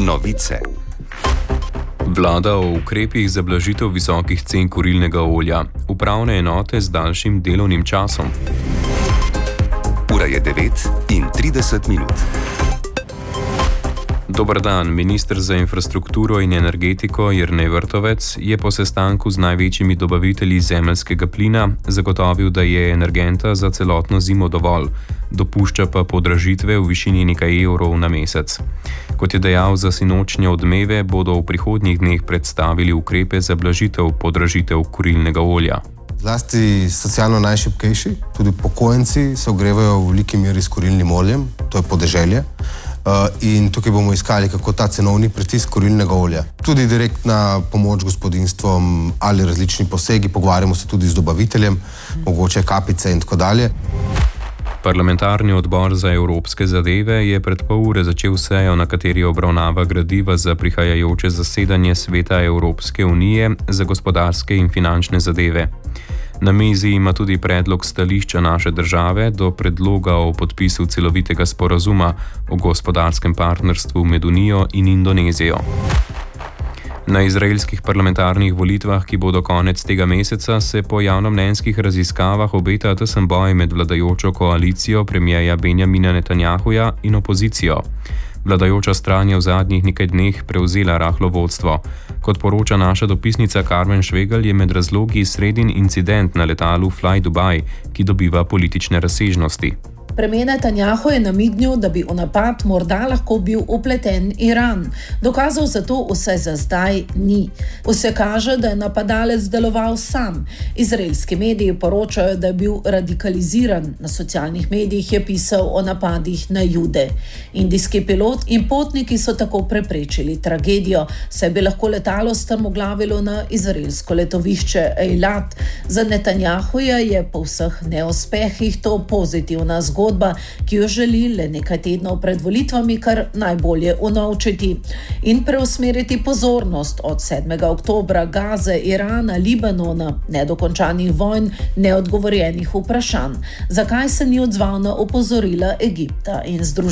Novice. Vlada o ukrepih za blažitev visokih cen kurilnega olja. Upravne enote z daljšim delovnim časom. Ura je 9:30. Dober dan, minister za infrastrukturo in energetiko Jernej Vrtovec je po sestanku z največjimi dobavitelji zemeljskega plina zagotovil, da je energenta za celotno zimo dovolj, dopušča pa podražitve v višini nekaj evrov na mesec. Kot je dejal za sinočnje Odmeve, bodo v prihodnjih dneh predstavili ukrepe za blažitev podražitev kurilnega olja. Zlasti socialno najšibkejši, tudi upokojenci, se ogrevajo v veliki meri s kurilnim oljem, to je podeželje. In tukaj bomo iskali, kako ta cenovni pritisk kurilnega olja. Tudi direktna pomoč gospodinjstvom ali različni posegi, pogovarjamo se tudi z dobaviteljem, mogoče kapice in tako dalje. Parlamentarni odbor za evropske zadeve je pred pol ure začel sejo, na kateri obravnava gradiva za prihajajoče zasedanje Sveta Evropske unije za gospodarske in finančne zadeve. Na mizi ima tudi predlog stališča naše države do predloga o podpisu celovitega sporazuma o gospodarskem partnerstvu med Unijo in Indonezijo. Na izraelskih parlamentarnih volitvah, ki bodo konec tega meseca, se po javnomnenjskih raziskavah obeta tesen boj med vladajočo koalicijo premierja Benjamina Netanjahuja in opozicijo. Vladajoča stran je v zadnjih nekaj dneh prevzela rahlo vodstvo. Kot poroča naša dopisnica Carmen Švegelj, je med razlogi sredin incident na letalu Fly Dubai, ki dobiva politične razsežnosti. Premijer Netanjahu je namignil, da bi v napad morda lahko bil upleten Iran. Dokazov za to vse za zdaj ni. Vse kaže, da je napadalec deloval sam. Izraelski mediji poročajo, da je bil radikaliziran. Na socialnih medijih je pisal o napadih na Jude. Indijski pilot in potniki so tako preprečili tragedijo, saj bi lahko letalo strmoglavilo na izraelsko letovišče Eilat. Za Netanjahuja je po vseh neuspehih to pozitivna zgodba, ki jo želi le nekaj tednov pred volitvami kar najbolje unovčiti in preusmeriti pozornost od 7. oktobra, Gaze, Irana, Libanona, nedokončanih vojn, neodgovorjenih vprašanj. Zakaj se ni odzval na opozorila Egipta in Združenih